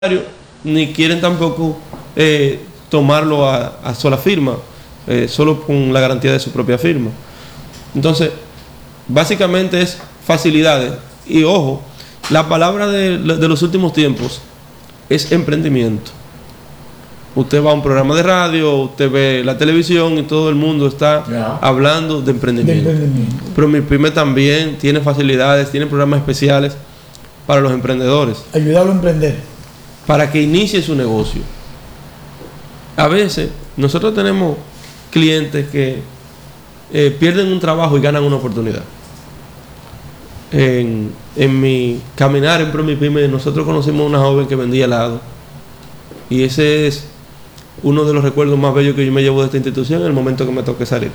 ni quieren tampoco tomarlo a sola firma, solo con la garantía de su propia firma. Entonces, básicamente es facilidades. Y ojo, la palabra de los últimos tiempos es emprendimiento. Usted va a un programa de radio, usted ve la televisión y todo el mundo está hablando de emprendimiento. Pero PromiPyme también tiene facilidades, tiene programas especiales para los emprendedores. Ayudarlo a emprender. Para que inicie su negocio. A veces nosotros tenemos clientes que pierden un trabajo y ganan una oportunidad. En mi caminar en PromiPyme, nosotros conocimos a una joven que vendía helado, y ese es uno de los recuerdos más bellos que yo me llevo de esta institución en el momento que me toque salir.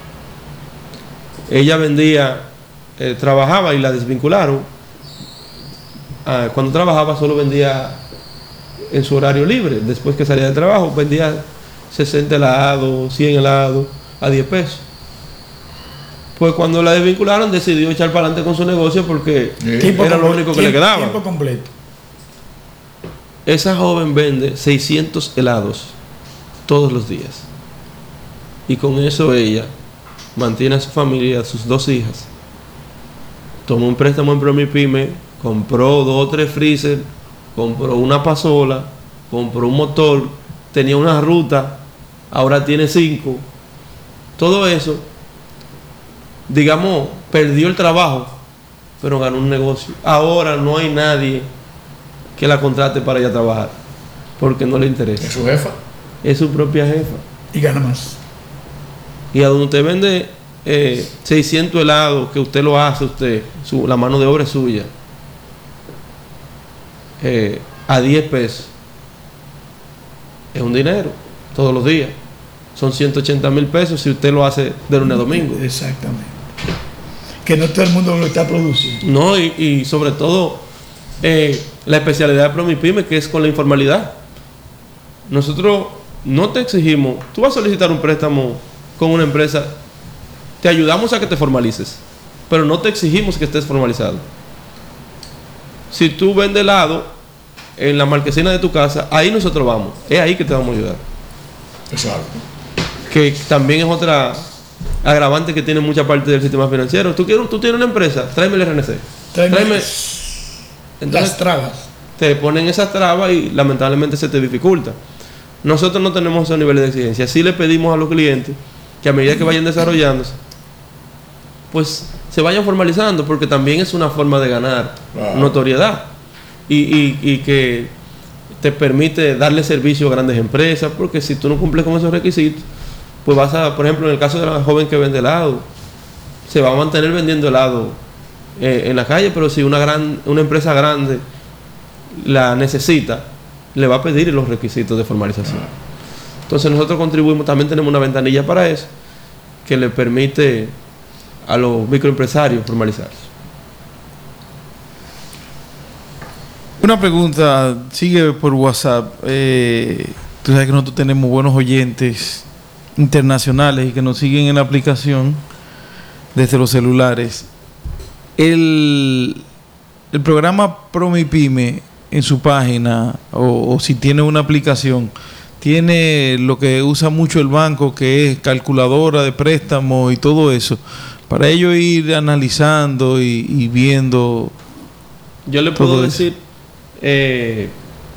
Ella vendía, trabajaba y la desvincularon. Cuando trabajaba solo vendía en su horario libre. Después que salía del trabajo vendía 60 helados, 100 helados a 10 pesos. Pues cuando la desvincularon decidió echar para adelante con su negocio porque era lo único que le quedaba. Tiempo completo. Esa joven vende 600 helados todos los días, y con eso ella mantiene a su familia, a sus 2 hijas. Tomó un préstamo en PromiPyme, compró 2 o 3 freezer, compró una pasola, compró un motor, tenía una ruta, ahora tiene 5. Todo eso, digamos, perdió el trabajo, pero ganó un negocio. Ahora no hay nadie que la contrate para ella trabajar, porque no le interesa. ¿Es su jefa? Es su propia jefa. Y gana más. Y a donde usted vende 600 helados, que usted lo hace, la mano de obra es suya, a 10 pesos, es un dinero todos los días. Son 180,000 pesos si usted lo hace de lunes a domingo. Exactamente. Que no todo el mundo lo está produciendo. No, y sobre todo la especialidad de PromiPyme, que es con la informalidad. Nosotros no te exigimos, tú vas a solicitar un préstamo con una empresa, te ayudamos a que te formalices, pero no te exigimos que estés formalizado. Si tú vendes helado en la marquesina de tu casa, ahí nosotros vamos, es ahí que te vamos a ayudar. Exacto. Que también es otra agravante que tiene mucha parte del sistema financiero. Tú tienes una empresa, tráeme el RNC. Tráeme. Entonces, las trabas. Te ponen esas trabas y lamentablemente se te dificulta. Nosotros no tenemos esos niveles de exigencia. Sí le pedimos a los clientes que a medida que vayan desarrollándose, pues se vayan formalizando, porque también es una forma de ganar notoriedad y que te permite darle servicio a grandes empresas, porque si tú no cumples con esos requisitos, pues vas a, por ejemplo, en el caso de la joven que vende helado, se va a mantener vendiendo helado en la calle, pero si una empresa grande la necesita, le va a pedir los requisitos de formalización. Entonces nosotros contribuimos, también tenemos una ventanilla para eso, que le permite a los microempresarios formalizarse. Una pregunta, sigue por WhatsApp. Tú sabes que nosotros tenemos buenos oyentes internacionales y que nos siguen en la aplicación desde los celulares. El programa PromiPyme en su página, o si tiene una aplicación, tiene lo que usa mucho el banco, que es calculadora de préstamo y todo eso, para ello ir analizando y viendo. Yo le puedo decir, en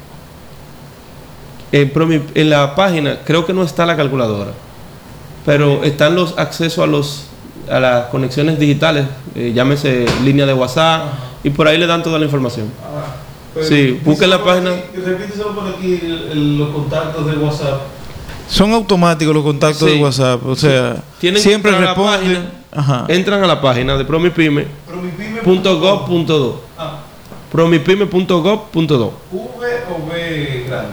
la página creo que no está la calculadora, pero están los accesos a las conexiones digitales, llámese línea de WhatsApp, y por ahí le dan toda la información. Sí, busquen la página. Repíteselo por aquí, los contactos de WhatsApp. Son automáticos los contactos de WhatsApp, o sea, siempre responden. Entran a la página de PromiPyme.gov.do. PromiPyme.gov.do. V o B grande.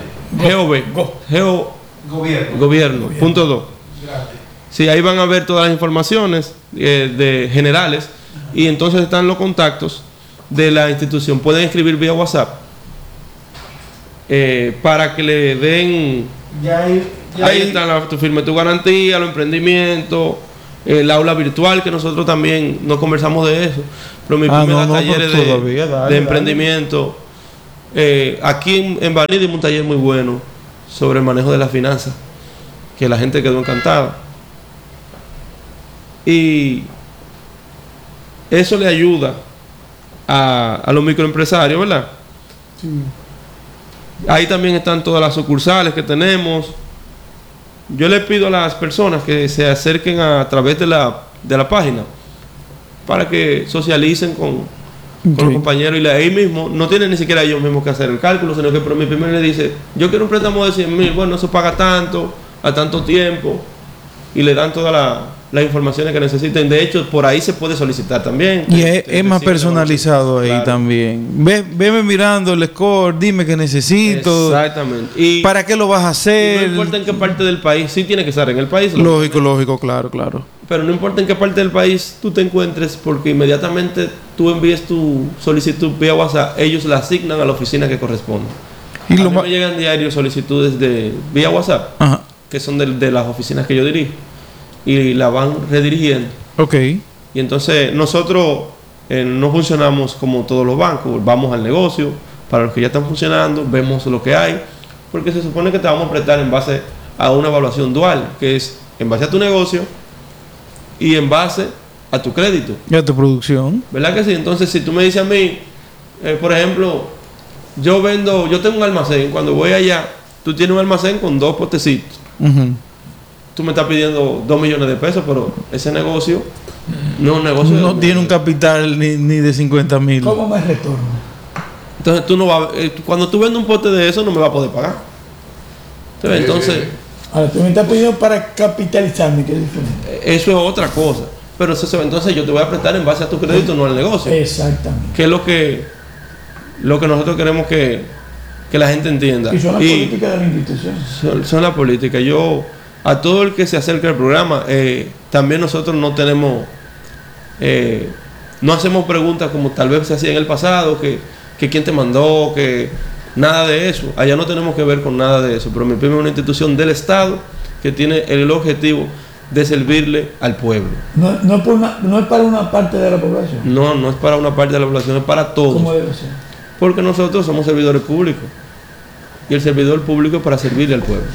Gobierno.do. Sí, ahí van a ver todas las informaciones de generales, y entonces están los contactos de la institución. Pueden escribir vía WhatsApp para que le den. Ahí está tu firma, tu garantía, los emprendimientos, el aula virtual, que nosotros también nos conversamos de eso. PromiPyme da talleres de emprendimiento, Aquí en Baní dimos un taller muy bueno sobre el manejo de las finanzas, que la gente quedó encantada. Y eso le ayuda a los microempresarios, ¿verdad? Sí. Ahí también están todas las sucursales que tenemos. Yo le pido a las personas que se acerquen a través de la página para que socialicen con los compañeros, y ahí mismo no tienen ni siquiera ellos mismos que hacer el cálculo, sino que mi primer le dice: yo quiero un préstamo de 100,000, bueno, eso paga tanto, a tanto tiempo, y le dan todas las informaciones que necesiten. De hecho, por ahí se puede solicitar también. Y es más personalizado ahí, claro. También. Veme mirando el score, dime qué necesito. Exactamente. Y ¿para qué lo vas a hacer? No importa en qué parte del país, sí tiene que estar en el país. Lógico, claro. Pero no importa en qué parte del país tú te encuentres, porque inmediatamente tú envíes tu solicitud vía WhatsApp, ellos la asignan a la oficina que corresponde. Y a mí me llegan diarios solicitudes vía WhatsApp, ajá, que son de las oficinas que yo dirijo, y la van redirigiendo. Ok. Y entonces nosotros no funcionamos como todos los bancos. Vamos al negocio, para los que ya están funcionando, vemos lo que hay, porque se supone que te vamos a prestar en base a una evaluación dual, que es en base a tu negocio y en base a tu crédito y a tu producción, ¿verdad que sí? Entonces, si tú me dices a mí, por ejemplo, yo tengo un almacén. Cuando voy allá, tú tienes un almacén con 2 potecitos. Uh-huh. Tú me estás pidiendo 2 millones de pesos, pero ese negocio no es un negocio. No tiene un capital ni de 50,000. ¿Cómo me retorno? Entonces tú no vas, cuando tú vendes un pote de eso, no me vas a poder pagar. Entonces, ahora tú me estás pidiendo para capitalizarme, que es diferente. Eso es otra cosa. Pero entonces yo te voy a prestar en base a tu crédito, no al negocio. Exactamente. Que es lo que nosotros queremos que la gente entienda. Y son las políticas de la institución. Son las políticas. Yo, a todo el que se acerque al programa, también nosotros no tenemos, no hacemos preguntas como tal vez se hacía en el pasado, que quién te mandó, que nada de eso. Allá no tenemos que ver con nada de eso. Pero MIPYME es una institución del Estado que tiene el objetivo de servirle al pueblo. No es para una parte de la población. No es para una parte de la población, es para todos. ¿Cómo debe ser? Porque nosotros somos servidores públicos. Y el servidor público es para servirle al pueblo.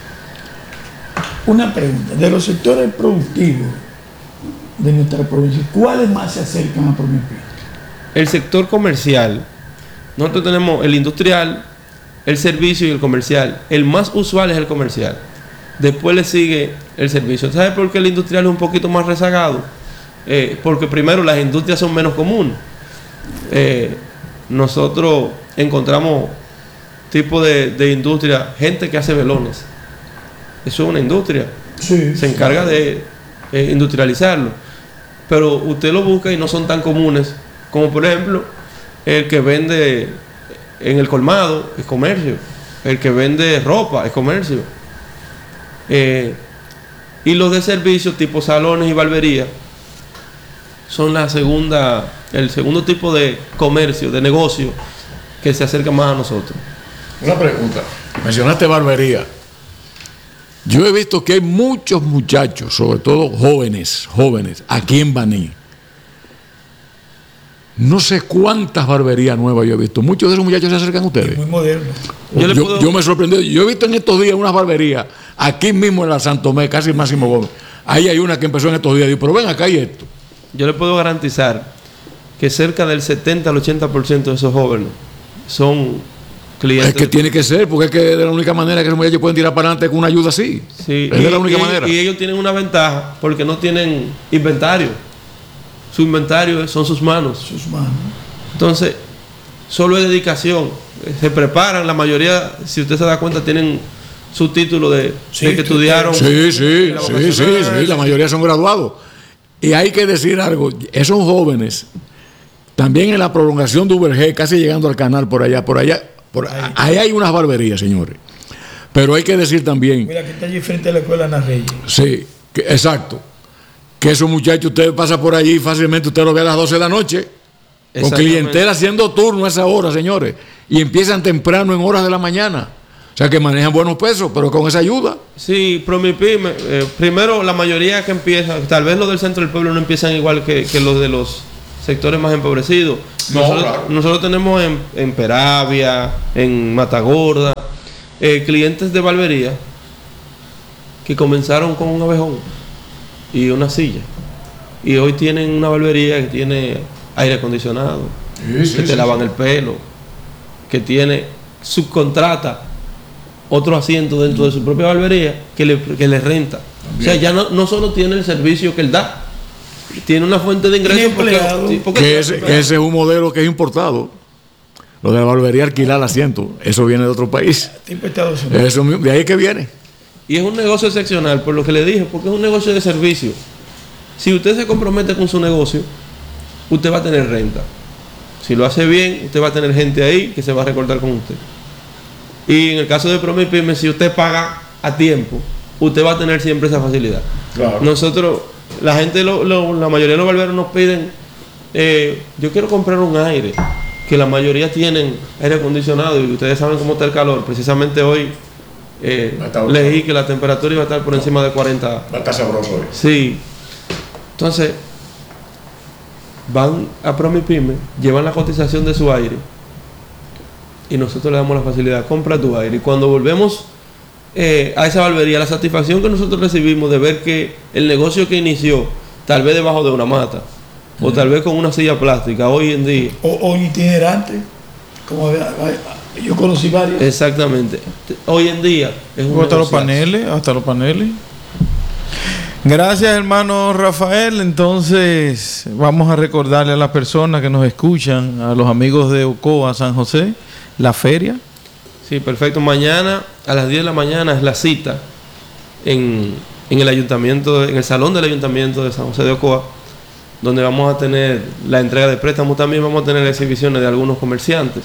Una pregunta. De los sectores productivos de nuestra provincia, ¿cuáles más se acercan a PROMIPYME? El sector comercial. Nosotros tenemos el industrial, el servicio y el comercial. El más usual es el comercial. Después le sigue el servicio. ¿Sabes por qué el industrial es un poquito más rezagado? Porque primero las industrias son menos comunes. Nosotros encontramos tipo de industria, gente que hace velones. Eso es una industria. Sí, se encarga de industrializarlo. Pero usted lo busca y no son tan comunes como, por ejemplo, el que vende en el colmado es comercio. El que vende ropa es comercio. Y los de servicio tipo salones y barbería son el segundo tipo de comercio, de negocio que se acerca más a nosotros. Una pregunta. Mencionaste barbería. Yo he visto que hay muchos muchachos, sobre todo jóvenes, aquí en Baní. No sé cuántas barberías nuevas yo he visto. Muchos de esos muchachos se acercan a ustedes. Muy moderno. Yo me sorprendí. Yo he visto en estos días unas barberías, aquí mismo en la Santomé, casi Máximo Gómez. Ahí hay una que empezó en estos días. Digo, pero ven acá y esto. Yo le puedo garantizar que cerca del 70 al 80% de esos jóvenes son clientes. Es que tiene que ser, porque es que de la única manera que esos muchachos pueden tirar para adelante con una ayuda así. Sí, es de la única manera. Y ellos tienen una ventaja porque no tienen inventario. Su inventario son sus manos. Entonces, solo es dedicación. Se preparan, la mayoría, si usted se da cuenta, tienen su título de que estudiaron. Sí, la mayoría son graduados. Y hay que decir algo, esos jóvenes, también en la prolongación de Uberg, casi llegando al canal por allá, ahí hay unas barberías, señores. Pero hay que decir también... Mira, que está allí frente a la escuela Ana Reyes. Sí, exacto. Que esos muchachos, usted pasa por allí fácilmente, usted lo ve a las 12 de la noche, con clientela haciendo turno a esa hora, señores, y empiezan temprano en horas de la mañana. O sea, que manejan buenos pesos, pero con esa ayuda. Sí, PROMIPYME, primero la mayoría que empieza, tal vez los del centro del pueblo no empiezan igual que los de los sectores más empobrecidos. No, Nosotros tenemos en Peravia, en Matagorda, clientes de barbería que comenzaron con un abejón y una silla. Y hoy tienen una barbería que tiene aire acondicionado, que te lavan el pelo, que tiene subcontrata otro asiento dentro de su propia barbería que le renta. También. O sea, ya no solo tiene el servicio que él da, tiene una fuente de ingresos porque ese es un modelo que es importado. Lo de la barbería alquilar asiento, eso viene de otro país. Eso, de ahí que viene. Y es un negocio excepcional, por lo que le dije, porque es un negocio de servicio. Si usted se compromete con su negocio, usted va a tener renta. Si lo hace bien, usted va a tener gente ahí que se va a recordar con usted. Y en el caso de Promipyme, si usted paga a tiempo, usted va a tener siempre esa facilidad. Claro. Nosotros, la gente, la mayoría de los barberos nos piden, yo quiero comprar un aire, que la mayoría tienen aire acondicionado y ustedes saben cómo está el calor. Precisamente hoy leí que la temperatura iba a estar por encima de 40. Va a estar sabroso hoy. Sí. Entonces, van a Promipyme, llevan la cotización de su aire y nosotros le damos la facilidad, compra tu aire. Y cuando volvemos a esa barbería, la satisfacción que nosotros recibimos de ver que el negocio que inició, tal vez debajo de una mata, o tal vez con una silla plástica, hoy en día. O itinerante, como yo conocí varios. Exactamente. Hoy en día es un hasta los paneles. Gracias, hermano Rafael. Entonces, vamos a recordarle a las personas que nos escuchan, a los amigos de Ocoa, San José, la feria. Sí, perfecto. Mañana a las 10 de la mañana es la cita en el ayuntamiento, en el salón del ayuntamiento de San José de Ocoa, donde vamos a tener la entrega de préstamos. También vamos a tener exhibiciones de algunos comerciantes.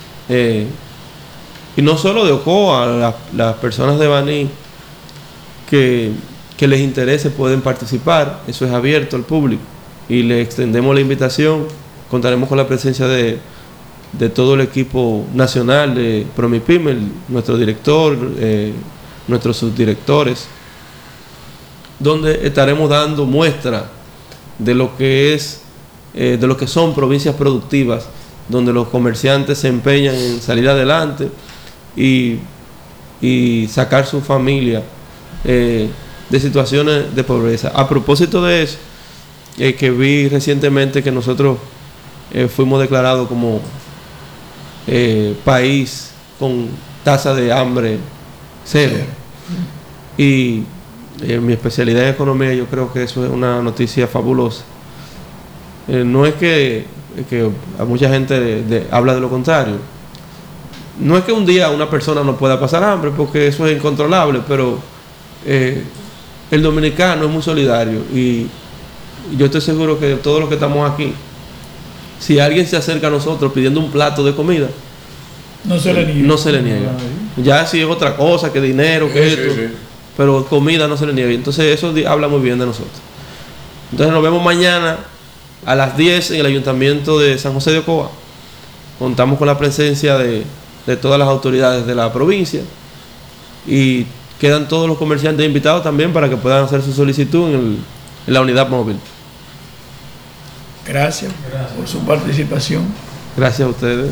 Y no solo de Ocoa, las personas de Baní que les interese pueden participar. Eso es abierto al público y le extendemos la invitación. Contaremos con la presencia de todo el equipo nacional de Promipyme, nuestro director, nuestros subdirectores, donde estaremos dando muestra de lo que es de lo que son provincias productivas, donde los comerciantes se empeñan en salir adelante y sacar su familia de situaciones de pobreza. A propósito de eso, que vi recientemente que nosotros fuimos declarados como país con tasa de hambre cero. Y mi especialidad en economía, yo creo que eso es una noticia fabulosa. No es que a mucha gente habla de lo contrario. No es que un día una persona no pueda pasar hambre, porque eso es incontrolable, pero el dominicano es muy solidario y yo estoy seguro que todos los que estamos aquí, si alguien se acerca a nosotros pidiendo un plato de comida, no se le niega. Ya si es otra cosa, que dinero, que esto, pero comida no se le niega. Entonces eso habla muy bien de nosotros. Entonces nos vemos mañana a las 10 en el Ayuntamiento de San José de Ocoa. Contamos con la presencia de todas las autoridades de la provincia y quedan todos los comerciantes invitados también para que puedan hacer su solicitud en la unidad móvil. Gracias por su participación. Gracias a ustedes.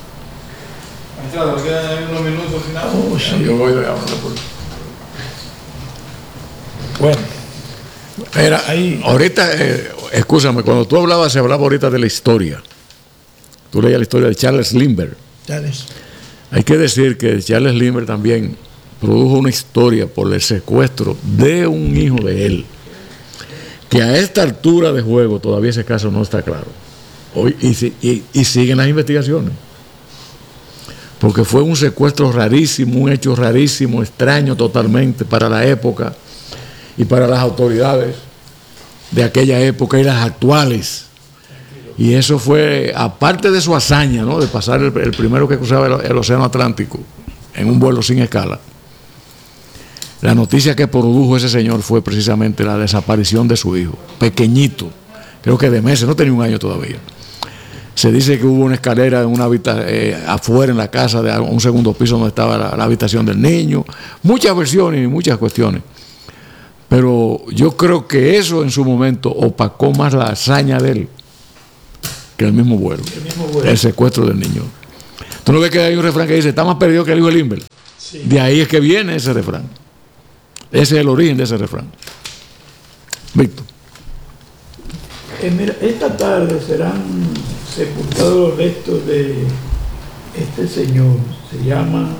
Quedan unos minutos finales. Sí. Yo voy a hablar por... Bueno, era ahí. Ahorita, escúchame, cuando tú hablabas, se hablaba ahorita de la historia. Tú leías la historia de Charles Lindbergh. Hay que decir que Charles Lindbergh también produjo una historia por el secuestro de un hijo de él, que a esta altura de juego todavía ese caso no está claro. Hoy, y siguen las investigaciones, porque fue un secuestro rarísimo, un hecho rarísimo, extraño totalmente para la época y para las autoridades de aquella época y las actuales. Y eso fue, aparte de su hazaña, ¿no?, de pasar el primero que cruzaba el Océano Atlántico en un vuelo sin escala, la noticia que produjo ese señor fue precisamente la desaparición de su hijo, pequeñito, creo que de meses, no tenía un año todavía. Se dice que hubo una escalera en afuera en la casa de un segundo piso donde estaba la habitación del niño. Muchas versiones y muchas cuestiones. Pero yo creo que eso en su momento opacó más la hazaña de él que el mismo vuelo. El secuestro del niño. ¿Tú no ves que hay un refrán que dice, está más perdido que el hijo de Limber? Sí. De ahí es que viene ese refrán. Ese es el origen de ese refrán. Víctor. Mira, esta tarde serán sepultados los restos de este señor. Se llama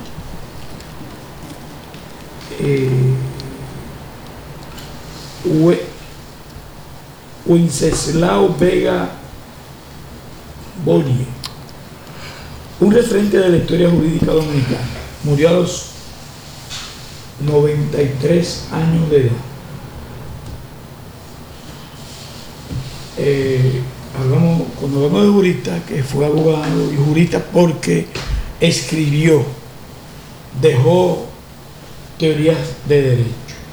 Wenceslao Vega Borie, un referente de la historia jurídica dominicana. Murió a los 93 años de edad. Cuando hablamos de jurista, que fue abogado y jurista porque escribió, dejó teorías de derecho.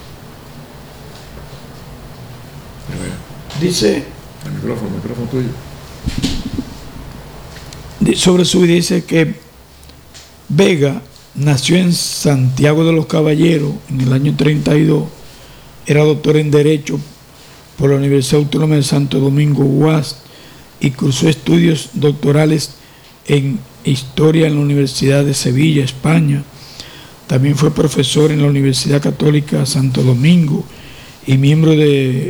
Dice, El micrófono tuyo. sobre su vida, dice que Vega nació en Santiago de los Caballeros en el año 32, era doctor en Derecho por la Universidad Autónoma de Santo Domingo, UAS, y cursó estudios doctorales en Historia en la Universidad de Sevilla, España. También fue profesor en la Universidad Católica Santo Domingo y miembro de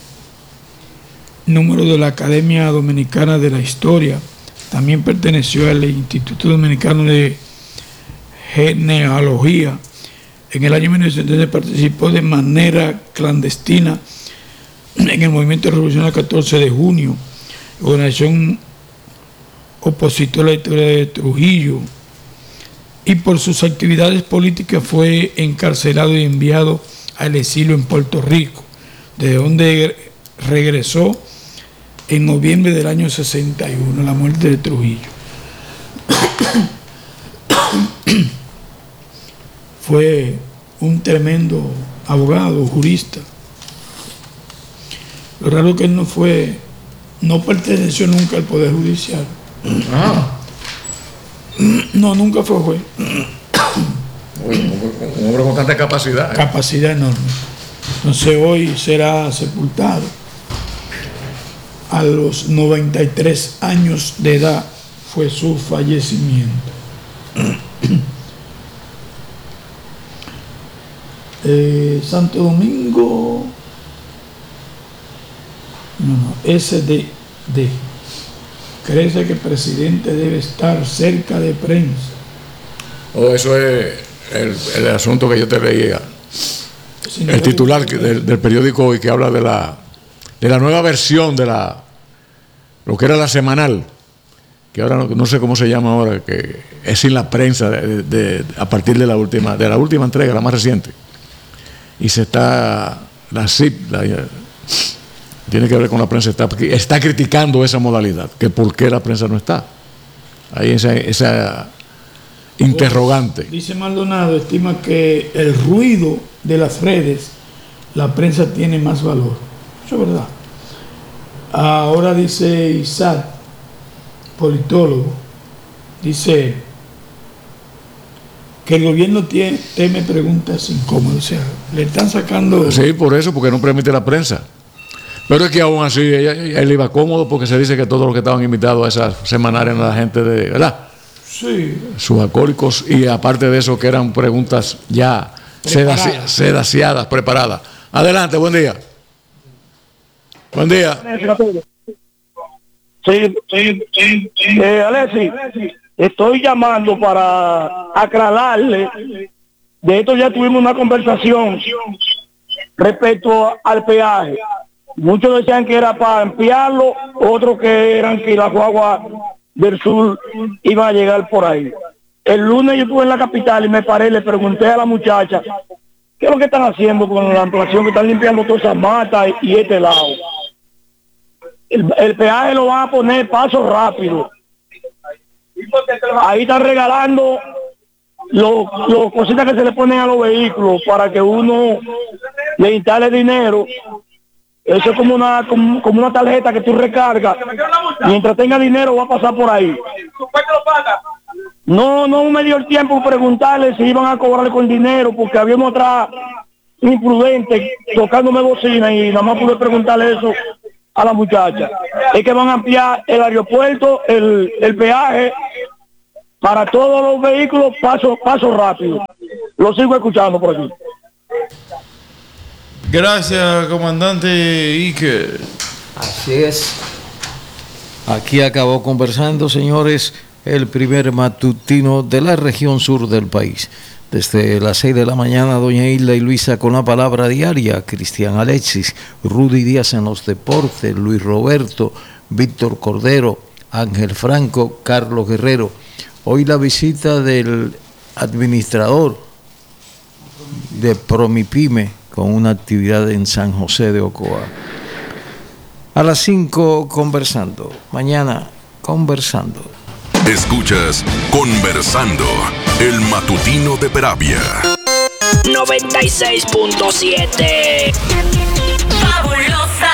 la Academia Dominicana de la Historia. También perteneció al Instituto Dominicano de Genealogía. En el año 1970 participó de manera clandestina en el movimiento revolucionario 14 de junio, organización opositora a la dictadura de Trujillo, y por sus actividades políticas fue encarcelado y enviado al exilio en Puerto Rico, de donde regresó en noviembre del año 61, la muerte de Trujillo. Fue un tremendo abogado, jurista. Lo raro es que él no perteneció nunca al Poder Judicial. No, nunca fue juez. Un hombre con tanta capacidad. Capacidad enorme. Entonces hoy será sepultado a los 93 años de edad, fue su fallecimiento. Santo Domingo, SD. Crece que el presidente debe estar cerca de prensa. Eso es el asunto que yo te leía. El titular del periódico hoy, que habla de la nueva versión de lo que era la semanal, que ahora no sé cómo se llama ahora, que es sin la prensa a partir de la última entrega, la más reciente. Y la CIP, tiene que ver con la prensa, está criticando esa modalidad, que por qué la prensa no está. Ahí esa interrogante. Dice Maldonado, estima que el ruido de las redes, la prensa tiene más valor. Eso es verdad. Ahora dice Isaac, politólogo, dice que el gobierno teme preguntas incómodas. O sea, le están sacando... Sí, por eso, porque no permite la prensa. Pero es que aún así él iba cómodo, porque se dice que todos los que estaban invitados a esas semanarias eran la gente de, ¿verdad? Sí. Sus alcohólicos, y aparte de eso que eran preguntas ya sedaciadas, preparadas. Adelante, buen día. Buen día. Sí. Alexis, estoy llamando para aclararle. De esto ya tuvimos una conversación respecto al peaje. Muchos decían que era para ampliarlo, otros que eran que la guagua del sur iba a llegar por ahí. El lunes yo estuve en la capital y me paré, le pregunté a la muchacha qué es lo que están haciendo con la ampliación, que están limpiando todas esas matas y este lado. El peaje lo van a poner paso rápido. Ahí están regalando los cositas que se le ponen a los vehículos para que uno le instale dinero. Eso es como una tarjeta que tú recargas. Mientras tenga dinero va a pasar por ahí. No me dio el tiempo de preguntarle si iban a cobrarle con dinero, porque había otra imprudente tocándome bocina y nada más pude preguntarle eso a la muchacha es que van a ampliar el aeropuerto, el peaje para todos los vehículos, paso rápido. Lo sigo escuchando por aquí. Gracias, comandante Iker. Así es. Aquí acabó conversando, señores, el primer matutino de la región sur del país. Desde las 6 de la mañana, doña Hilda y Luisa con la palabra diaria, Cristian Alexis, Rudy Díaz en los deportes, Luis Roberto, Víctor Cordero, Ángel Franco, Carlos Guerrero. Hoy la visita del administrador de Promipyme con una actividad en San José de Ocoa. A las 5 conversando, mañana conversando. Escuchas Conversando, el matutino de Peravia. 96.7. Fabulosa.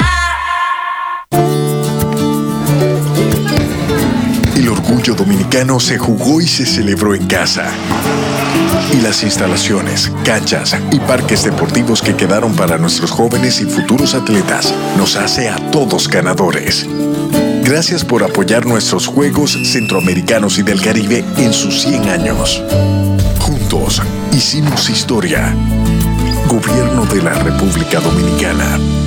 El orgullo dominicano se jugó y se celebró en casa. Y las instalaciones, canchas y parques deportivos que quedaron para nuestros jóvenes y futuros atletas nos hace a todos ganadores. Gracias por apoyar nuestros Juegos Centroamericanos y del Caribe en sus 100 años. Juntos hicimos historia. Gobierno de la República Dominicana.